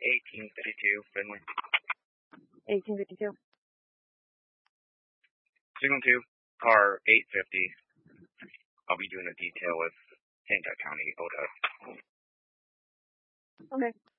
1852, Finley. 1852. Signal 2, car 850. I'll be doing a detail with Hancock County, ODA. Okay.